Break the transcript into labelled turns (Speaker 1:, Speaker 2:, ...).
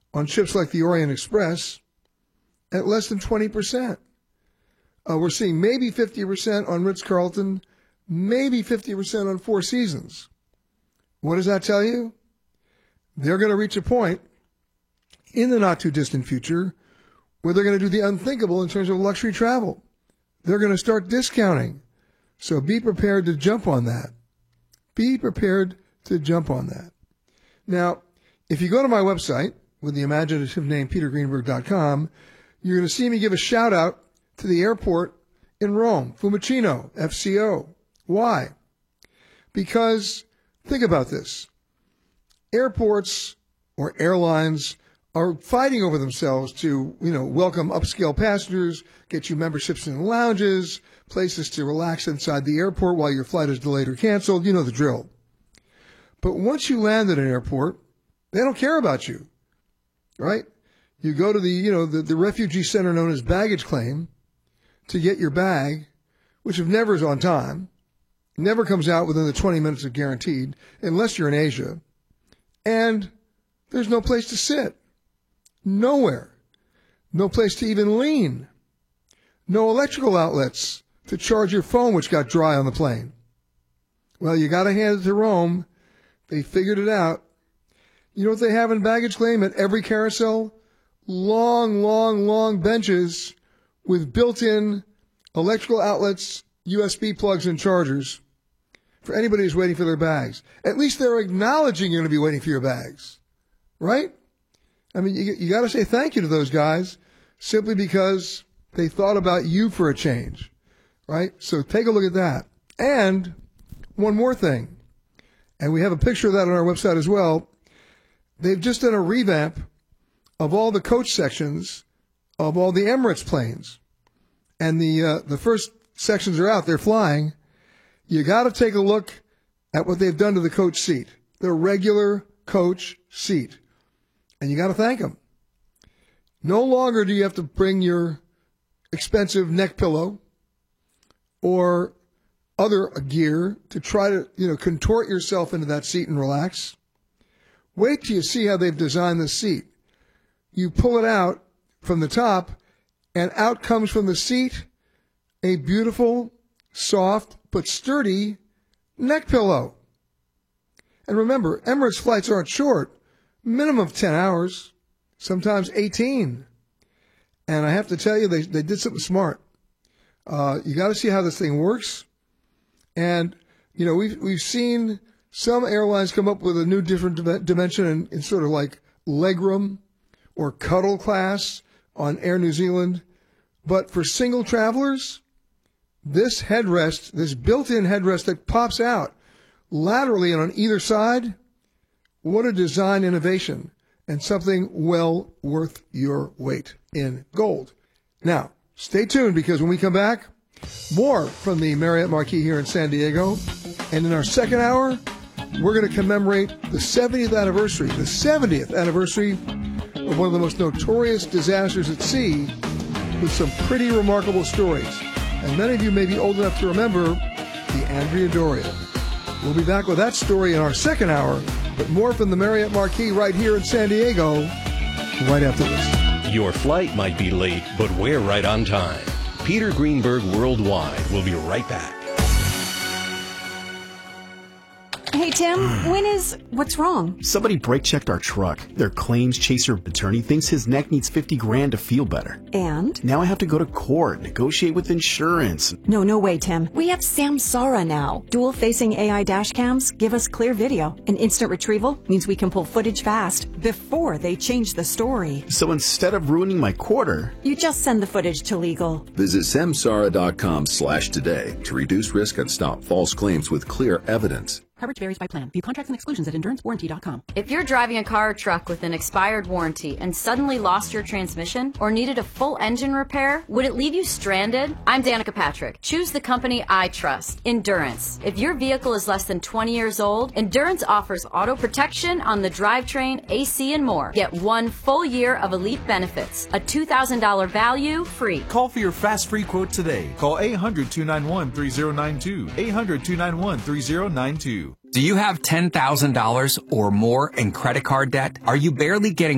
Speaker 1: on ships like the Orient Express at less than 20%. We're seeing maybe 50% on Ritz-Carlton, maybe 50% on Four Seasons. What does that tell you? They're going to reach a point in the not-too-distant future where they're going to do the unthinkable in terms of luxury travel. They're going to start discounting. So be prepared to jump on that. Be prepared to jump on that. Now, if you go to my website with the imaginative name petergreenberg.com, you're going to see me give a shout-out to the airport in Rome, Fiumicino, FCO. Why? Because, think about this. Airports or airlines are fighting over themselves to, welcome upscale passengers, get you memberships in lounges, places to relax inside the airport while your flight is delayed or canceled. You know the drill. But once you land at an airport, they don't care about you, right? You go to the refugee center known as baggage claim to get your bag, which never is on time, never comes out within the 20 minutes of guaranteed, unless you're in Asia. And there's no place to sit. Nowhere. No place to even lean. No electrical outlets to charge your phone, which got dry on the plane. Well, you got to hand it to Rome. They figured it out. You know what they have in baggage claim at every carousel? Long, long, long benches with built-in electrical outlets, USB plugs, and chargers for anybody who's waiting for their bags. At least they're acknowledging you're going to be waiting for your bags, right? I mean, you got to say thank you to those guys simply because they thought about you for a change, right? So take a look at that. And one more thing, and we have a picture of that on our website as well. They've just done a revamp of all the coach sections of all the Emirates planes. And the first sections are out. They're flying. You got to take a look at what they've done to the coach seat, the regular coach seat. And you got to thank them. No longer do you have to bring your expensive neck pillow or other gear to try to, contort yourself into that seat and relax. Wait till you see how they've designed the seat. You pull it out from the top, and out comes from the seat a beautiful, soft, but sturdy neck pillow. And remember, Emirates flights aren't short. Minimum of 10 hours, sometimes 18. And I have to tell you, they did something smart. You got to see how this thing works. And, we've seen some airlines come up with a new different dimension in sort of like legroom or cuddle class on Air New Zealand. But for single travelers, this headrest, this built-in headrest that pops out laterally and on either side, what a design innovation and something well worth your weight in gold. Now, stay tuned because when we come back, more from the Marriott Marquis here in San Diego. And in our second hour, we're going to commemorate the 70th anniversary of one of the most notorious disasters at sea with some pretty remarkable stories. And many of you may be old enough to remember the Andrea Doria. We'll be back with that story in our second hour, but more from the Marriott Marquis right here in San Diego right after this.
Speaker 2: Your flight might be late, but we're right on time. Peter Greenberg Worldwide will be right back.
Speaker 3: Hey, Tim, what's wrong?
Speaker 4: Somebody brake checked our truck. Their claims chaser attorney thinks his neck needs $50,000 to feel better.
Speaker 3: And?
Speaker 4: Now I have to go to court, negotiate with insurance.
Speaker 3: No way, Tim. We have Samsara now. Dual-facing AI dash cams give us clear video. And instant retrieval means we can pull footage fast before they change the story.
Speaker 4: So instead of ruining my quarter,
Speaker 3: you just send the footage to legal.
Speaker 5: Visit samsara.com/today to reduce risk and stop false claims with clear evidence.
Speaker 6: Coverage varies by plan. View contracts and exclusions at endurancewarranty.com.
Speaker 7: If you're driving a car or truck with an expired warranty and suddenly lost your transmission or needed a full engine repair, would it leave you stranded? I'm Danica Patrick. Choose the company I trust, Endurance. If your vehicle is less than 20 years old, Endurance offers auto protection on the drivetrain, AC, and more. Get 1 full year of elite benefits, a $2,000 value free.
Speaker 8: Call for your fast free quote today. Call 800-291-3092. 800-291-3092.
Speaker 9: Do you have $10,000 or more in credit card debt? Are you barely getting